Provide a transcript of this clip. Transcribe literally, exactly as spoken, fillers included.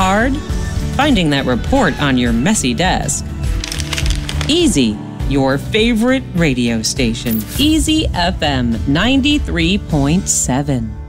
hard? Finding that report on your messy desk. Easy, your favorite radio station. Easy F M ninety-three point seven.